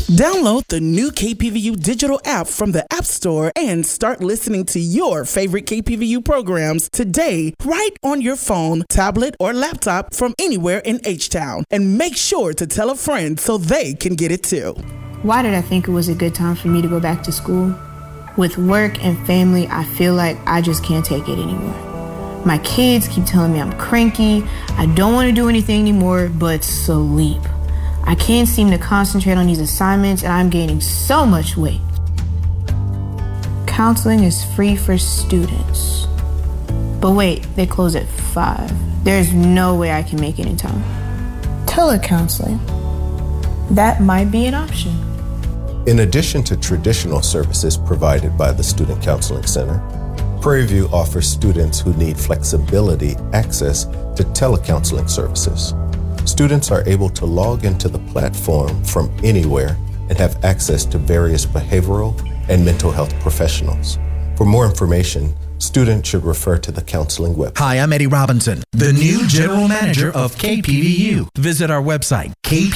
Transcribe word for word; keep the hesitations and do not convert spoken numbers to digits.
Download the new K P V U digital app from the App Store and start listening to your favorite K P V U programs today, right on your phone, tablet, or laptop from anywhere in H-Town. And make sure to tell a friend so they can get it too. Why did I think it was a good time for me to go back to school? With work and family, I feel like I just can't take it anymore. My kids keep telling me I'm cranky, I don't want to do anything anymore but sleep. I can't seem to concentrate on these assignments and I'm gaining so much weight. Counseling is free for students. But wait, they close at five. There's no way I can make it in time. Telecounseling. That might be an option. In addition to traditional services provided by the Student Counseling Center, Prairie View offers students who need flexibility access to telecounseling services. Students are able to log into the platform from anywhere and have access to various behavioral and mental health professionals. For more information, students should refer to the counseling website. Hi, I'm Eddie Robinson, the new general manager of K P V U. Visit our website, K P V U.